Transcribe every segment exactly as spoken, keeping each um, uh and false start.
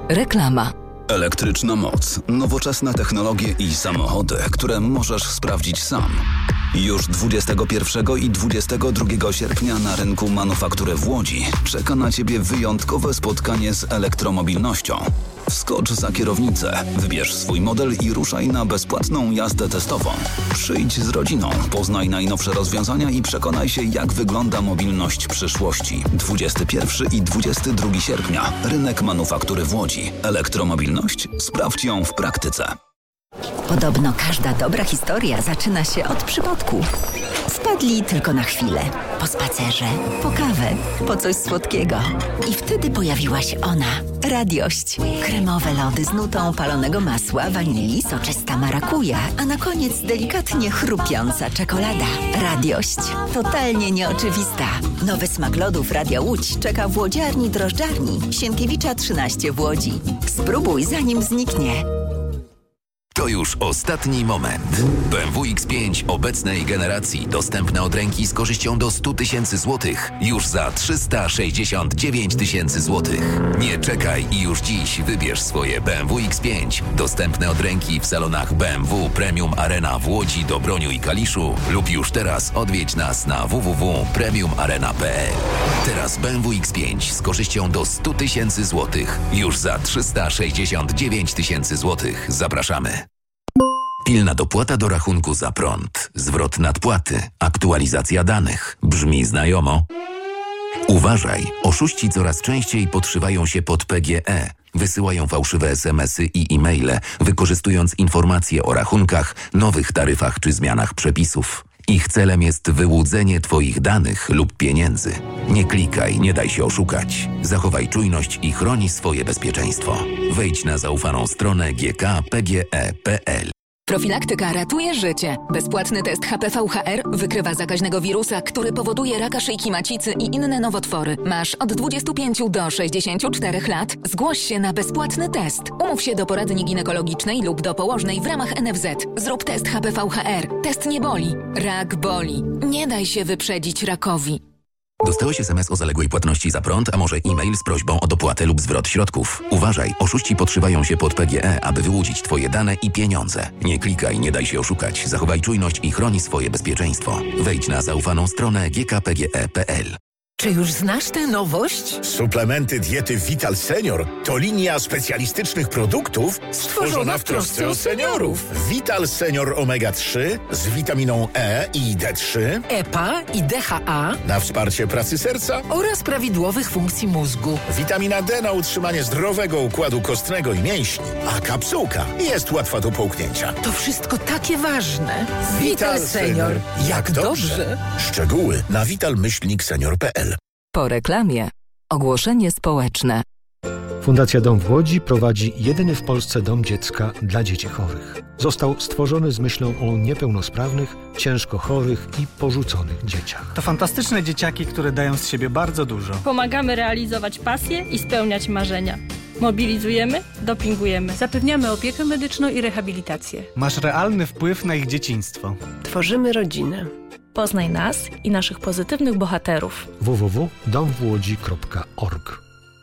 Reklama. Elektryczna moc, nowoczesne technologie i samochody, które możesz sprawdzić sam. Już dwudziestego pierwszego i dwudziestego drugiego sierpnia na rynku manufaktury w Łodzi czeka na Ciebie wyjątkowe spotkanie z elektromobilnością. Wskocz za kierownicę, wybierz swój model i ruszaj na bezpłatną jazdę testową. Przyjdź z rodziną, poznaj najnowsze rozwiązania i przekonaj się, jak wygląda mobilność przyszłości. dwudziestego pierwszego i dwudziestego drugiego sierpnia. Rynek manufaktury w Łodzi. Elektromobilność? Sprawdź ją w praktyce. Podobno każda dobra historia zaczyna się od przypadku. Wpadli tylko na chwilę. Po spacerze, po kawę, po coś słodkiego. I wtedy pojawiła się ona. Radiość. Kremowe lody z nutą palonego masła, wanilii, soczysta marakuja, a na koniec delikatnie chrupiąca czekolada. Radiość. Totalnie nieoczywista. Nowy smak lodów Radia Łódź czeka w łodziarni drożdżarni Sienkiewicza trzynaście w Łodzi. Spróbuj, zanim zniknie. To już ostatni moment. B M W X pięć obecnej generacji dostępne od ręki z korzyścią do sto tysięcy złotych już za trzysta sześćdziesiąt dziewięć tysięcy złotych. Nie czekaj i już dziś wybierz swoje B M W X pięć dostępne od ręki w salonach B M W Premium Arena w Łodzi, Dobroniu i Kaliszu lub już teraz odwiedź nas na w w w kropka premium arena kropka p l. Teraz B M W X pięć z korzyścią do sto tysięcy złotych już za trzysta sześćdziesiąt dziewięć tysięcy złotych. Zapraszamy. Pilna dopłata do rachunku za prąd, zwrot nadpłaty, aktualizacja danych. Brzmi znajomo? Uważaj, oszuści coraz częściej podszywają się pod P G E. Wysyłają fałszywe es em esy i e-maile, wykorzystując informacje o rachunkach, nowych taryfach czy zmianach przepisów. Ich celem jest wyłudzenie Twoich danych lub pieniędzy. Nie klikaj, nie daj się oszukać. Zachowaj czujność i chroni swoje bezpieczeństwo. Wejdź na zaufaną stronę g k p g e kropka p l. Profilaktyka ratuje życie. Bezpłatny test H P V H R wykrywa zakaźnego wirusa, który powoduje raka szyjki macicy i inne nowotwory. Masz od dwudziestu pięciu do sześćdziesięciu czterech lat. Zgłoś się na bezpłatny test. Umów się do poradni ginekologicznej lub do położnej w ramach N F Z. Zrób test H P V H R. Test nie boli. Rak boli. Nie daj się wyprzedzić rakowi. Dostałeś es em es o zaległej płatności za prąd, a może e-mail z prośbą o dopłatę lub zwrot środków. Uważaj, oszuści podszywają się pod P G E, aby wyłudzić Twoje dane i pieniądze. Nie klikaj, nie daj się oszukać. Zachowaj czujność i chroni swoje bezpieczeństwo. Wejdź na zaufaną stronę g k p g e kropka p l. Czy już znasz tę nowość? Suplementy diety Vital Senior to linia specjalistycznych produktów stworzona w trosce o seniorów. Vital Senior omega trzy z witaminą E i D trzy, E P A i D H A na wsparcie pracy serca oraz prawidłowych funkcji mózgu. Witamina D na utrzymanie zdrowego układu kostnego i mięśni, a kapsułka jest łatwa do połknięcia. To wszystko takie ważne. Vital Senior. Jak dobrze. Szczegóły na vital myślnik senior kropka p l. Po reklamie. Ogłoszenie społeczne. Fundacja Dom w Łodzi prowadzi jedyny w Polsce dom dziecka dla dzieci chorych. Został stworzony z myślą o niepełnosprawnych, ciężko chorych i porzuconych dzieciach. To fantastyczne dzieciaki, które dają z siebie bardzo dużo. Pomagamy realizować pasje i spełniać marzenia. Mobilizujemy, dopingujemy. Zapewniamy opiekę medyczną i rehabilitację. Masz realny wpływ na ich dzieciństwo. Tworzymy rodzinę. Poznaj nas i naszych pozytywnych bohaterów. w w w kropka dom w łodzi kropka org.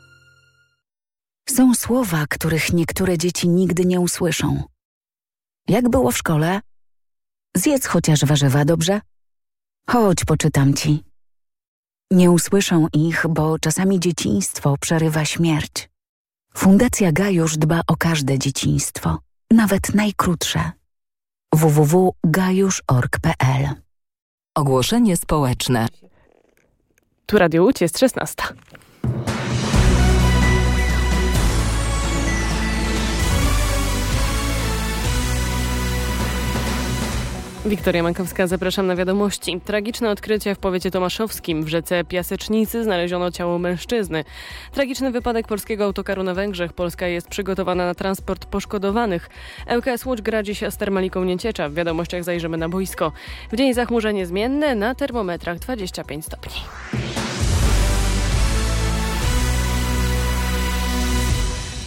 Są słowa, których niektóre dzieci nigdy nie usłyszą. Jak było w szkole? Zjedz chociaż warzywa, dobrze? Chodź, poczytam ci. Nie usłyszą ich, bo czasami dzieciństwo przerywa śmierć. Fundacja Gajusz dba o każde dzieciństwo, nawet najkrótsze. w w w kropka gajusz kropka org kropka p l. Ogłoszenie społeczne. Tu Radio Łódź, jest szesnasta. Wiktoria Mankowska, zapraszam na wiadomości. Tragiczne odkrycie w powiecie tomaszowskim. W rzece Piasecznicy znaleziono ciało mężczyzny. Tragiczny wypadek polskiego autokaru na Węgrzech. Polska jest przygotowana na transport poszkodowanych. L K S Łódź gra dziś z Termaliką Nieciecza. W wiadomościach zajrzymy na boisko. W dzień zachmurzenie zmienne, na termometrach dwadzieścia pięć stopni.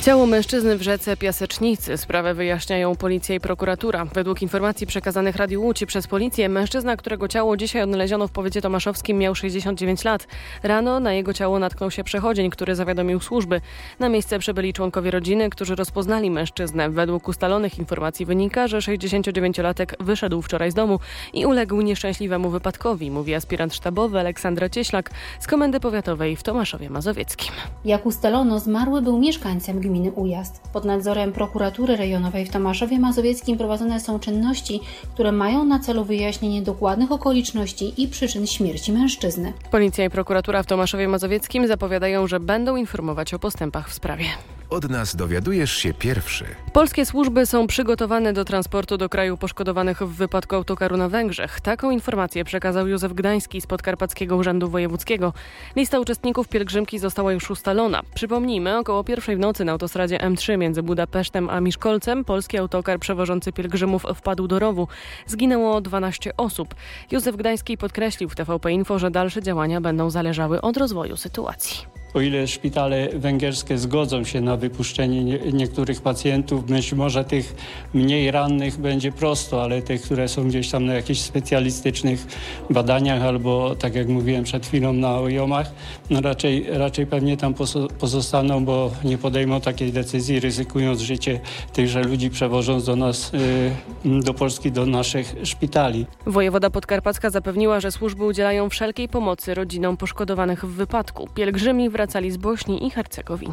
Ciało mężczyzny w rzece Piasecznicy. Sprawę wyjaśniają policja i prokuratura. Według informacji przekazanych Radiu Łódź przez policję, mężczyzna, którego ciało dzisiaj odnaleziono w powiecie tomaszowskim, miał sześćdziesiąt dziewięć lat. Rano na jego ciało natknął się przechodzień, który zawiadomił służby. Na miejsce przybyli członkowie rodziny, którzy rozpoznali mężczyznę. Według ustalonych informacji wynika, że sześćdziesięciodziewięciolatek wyszedł wczoraj z domu i uległ nieszczęśliwemu wypadkowi, mówi aspirant sztabowy Aleksandra Cieślak z Komendy Powiatowej w Tomaszowie Mazowieckim. Jak ustalono, zmarły był mieszkańcem gminy Ujazd. Pod nadzorem prokuratury rejonowej w Tomaszowie Mazowieckim prowadzone są czynności, które mają na celu wyjaśnienie dokładnych okoliczności i przyczyn śmierci mężczyzny. Policja i prokuratura w Tomaszowie Mazowieckim zapowiadają, że będą informować o postępach w sprawie. Od nas dowiadujesz się pierwszy. Polskie służby są przygotowane do transportu do kraju poszkodowanych w wypadku autokaru na Węgrzech. Taką informację przekazał Józef Gdański z Podkarpackiego Urzędu Wojewódzkiego. Lista uczestników pielgrzymki została już ustalona. Przypomnijmy, około pierwszej w nocy na autostradzie M trzy między Budapesztem a Miszkolcem polski autokar przewożący pielgrzymów wpadł do rowu. Zginęło dwanaście osób. Józef Gdański podkreślił w T V P Info, że dalsze działania będą zależały od rozwoju sytuacji. O ile szpitale węgierskie zgodzą się na wypuszczenie nie, niektórych pacjentów, być może tych mniej rannych będzie prosto, ale tych, które są gdzieś tam na jakichś specjalistycznych badaniach albo, tak jak mówiłem przed chwilą, na O J O M-ach, no raczej, raczej pewnie tam pozostaną, bo nie podejmą takiej decyzji, ryzykując życie tychże ludzi, przewożąc do nas, yy, do Polski, do naszych szpitali. Wojewoda podkarpacka zapewniła, że służby udzielają wszelkiej pomocy rodzinom poszkodowanych w wypadku. Pielgrzymi wracali z Bośni i Hercegowiny.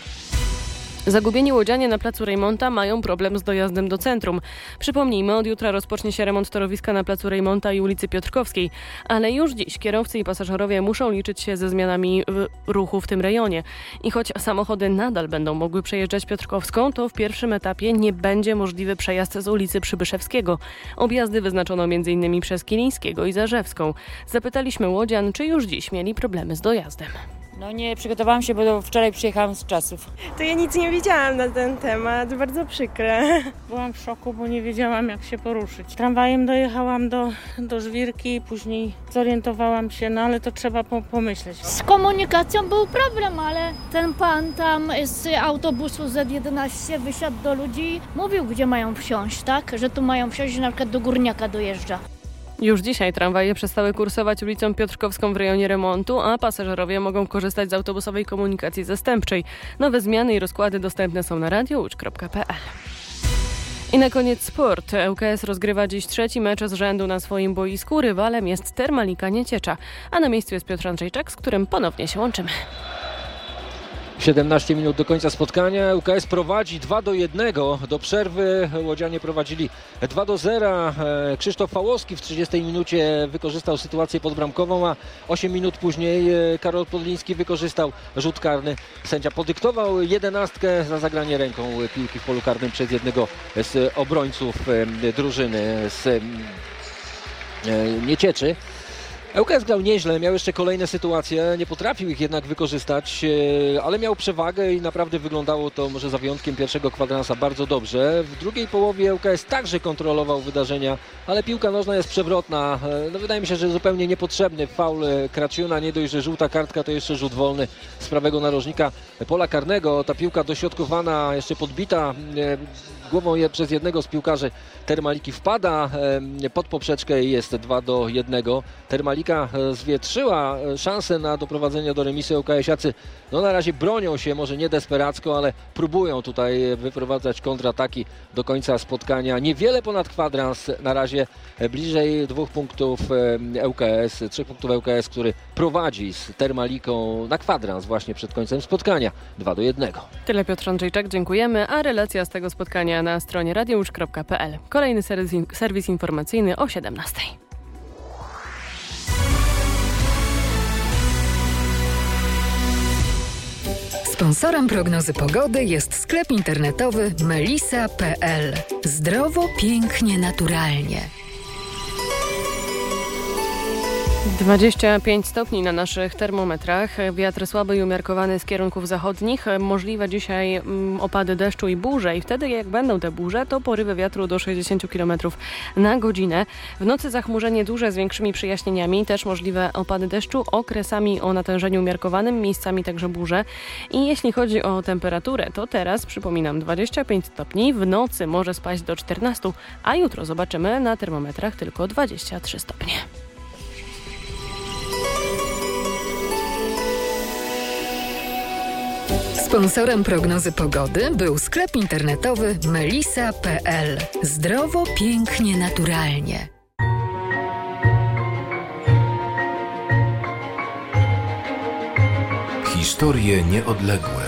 Zagubieni łodzianie na placu Rejmonta mają problem z dojazdem do centrum. Przypomnijmy, od jutra rozpocznie się remont torowiska na placu Rejmonta i ulicy Piotrkowskiej, ale już dziś kierowcy i pasażerowie muszą liczyć się ze zmianami ruchu w tym rejonie. I choć samochody nadal będą mogły przejeżdżać Piotrkowską, to w pierwszym etapie nie będzie możliwy przejazd z ulicy Przybyszewskiego. Objazdy wyznaczono między innymi przez Kilińskiego i Zarzewską. Zapytaliśmy łodzian, czy już dziś mieli problemy z dojazdem. No nie przygotowałam się, bo wczoraj przyjechałam z czasów. To ja nic nie wiedziałam na ten temat, bardzo przykre. Byłam w szoku, bo nie wiedziałam, jak się poruszyć. Tramwajem dojechałam do, do Żwirki, później zorientowałam się, no ale to trzeba po, pomyśleć. Z komunikacją był problem, ale ten pan tam z autobusu Z jedenaście wysiadł do ludzi, mówił, gdzie mają wsiąść, tak? Że tu mają wsiąść, że na przykład do Górniaka dojeżdża. Już dzisiaj tramwaje przestały kursować ulicą Piotrkowską w rejonie remontu, a pasażerowie mogą korzystać z autobusowej komunikacji zastępczej. Nowe zmiany i rozkłady dostępne są na radio łódź kropka p l. I na koniec sport. ŁKS rozgrywa dziś trzeci mecz z rzędu na swoim boisku. Rywalem jest Termalika Nieciecza, a na miejscu jest Piotr Andrzejczak, z którym ponownie się łączymy. siedemnaście minut do końca spotkania. ŁKS prowadzi dwa do jednego. Do przerwy łodzianie prowadzili dwa do zera. Krzysztof Fałowski w trzydziestej minucie wykorzystał sytuację podbramkową, a osiem minut później Karol Podliński wykorzystał rzut karny. Sędzia podyktował jedenastkę za zagranie ręką piłki w polu karnym przez jednego z obrońców drużyny z Niecieczy. ŁKS grał nieźle, miał jeszcze kolejne sytuacje, nie potrafił ich jednak wykorzystać, ale miał przewagę i naprawdę wyglądało to, może za wyjątkiem pierwszego kwadransa, bardzo dobrze. W drugiej połowie ŁKS także kontrolował wydarzenia, ale piłka nożna jest przewrotna. No, wydaje mi się, że zupełnie niepotrzebny faul Kraciuna, nie dość, że żółta kartka, to jeszcze rzut wolny z prawego narożnika pola karnego. Ta piłka dośrodkowana, jeszcze podbita głową je przez jednego z piłkarzy Termaliki, wpada pod poprzeczkę i jest dwa do jednego. Termalika zwietrzyła szansę na doprowadzenie do remisu. ŁKS-iacy no na razie bronią się, może nie desperacko, ale próbują tutaj wyprowadzać kontrataki do końca spotkania. Niewiele ponad kwadrans, na razie bliżej dwóch punktów ŁKS, trzech punktów ŁKS, który prowadzi z Termaliką na kwadrans właśnie przed końcem spotkania. dwa do jednego. Tyle Piotr Andrzejczak, dziękujemy, a relacja z tego spotkania na stronie radio łódź kropka p l. Kolejny serwis, serwis informacyjny o siedemnastej. Sponsorem prognozy pogody jest sklep internetowy melisa kropka p l. Zdrowo, pięknie, naturalnie. dwadzieścia pięć stopni na naszych termometrach. Wiatr słaby i umiarkowany z kierunków zachodnich. Możliwe dzisiaj mm, opady deszczu i burze. I wtedy jak będą te burze, to porywy wiatru do sześćdziesiąt kilometrów na godzinę. W nocy zachmurzenie duże z większymi przejaśnieniami. Też możliwe opady deszczu, okresami o natężeniu umiarkowanym, miejscami także burze. I jeśli chodzi o temperaturę, to teraz, przypominam, dwadzieścia pięć stopni. W nocy może spaść do czternastu, a jutro zobaczymy na termometrach tylko dwadzieścia trzy stopnie. Sponsorem prognozy pogody był sklep internetowy melisa kropka pe el. Zdrowo, pięknie, naturalnie. Historie nieodległe.